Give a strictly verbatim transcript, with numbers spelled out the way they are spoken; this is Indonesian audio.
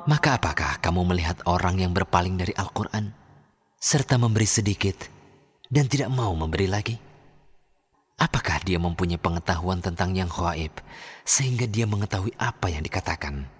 Maka apakah kamu melihat orang yang berpaling dari Al-Quran, serta memberi sedikit dan tidak mau memberi lagi? Apakah dia mempunyai pengetahuan tentang yang ghaib, sehingga dia mengetahui apa yang dikatakan